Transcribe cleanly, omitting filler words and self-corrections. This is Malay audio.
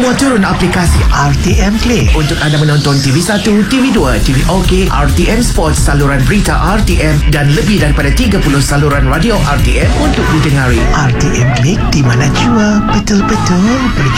Semua turun aplikasi RTM Play untuk anda menonton TV1, TV2, TV OK, RTM Sports, saluran berita RTM dan lebih daripada 30 saluran radio RTM untuk didengari. RTM Play, di mana jua betul-betul